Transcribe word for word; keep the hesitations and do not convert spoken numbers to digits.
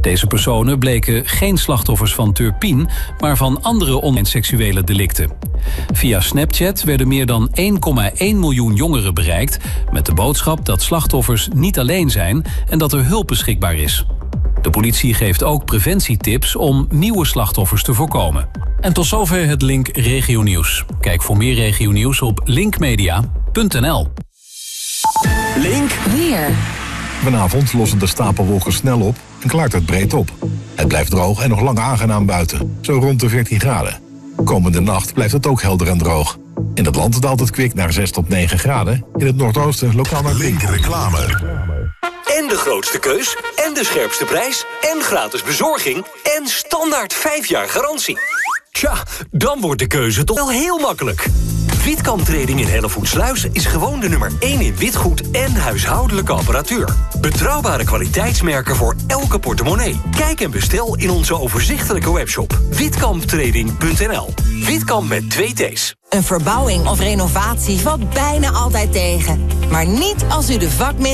Deze personen bleken geen slachtoffers van Turpin, maar van andere online seksuele delicten. Via Snapchat werden meer dan één komma één miljoen jongeren bereikt met de boodschap dat slachtoffers niet alleen zijn en dat er hulp beschikbaar is. De politie geeft ook preventietips om nieuwe slachtoffers te voorkomen. En tot zover het Link Regio Nieuws. Kijk voor meer Regio Nieuws op linkmedia punt n l. Link weer. Vanavond lossen de stapelwolken snel op en klaart het breed op. Het blijft droog en nog lang aangenaam buiten, zo rond de veertien graden. Komende nacht blijft het ook helder en droog. In het land daalt het kwik naar zes tot negen graden. In het noordoosten lokaal naar Link reclame. En de grootste keus, en de scherpste prijs, en gratis bezorging, en standaard vijf jaar garantie. Tja, dan wordt de keuze toch wel heel makkelijk. Witkamp Trading in Hellevoetsluis is gewoon de nummer één in witgoed en huishoudelijke apparatuur. Betrouwbare kwaliteitsmerken voor elke portemonnee. Kijk en bestel in onze overzichtelijke webshop witkamp trading punt n l. Witkamp met twee T's. Een verbouwing of renovatie valt bijna altijd tegen. Maar niet als u de vakman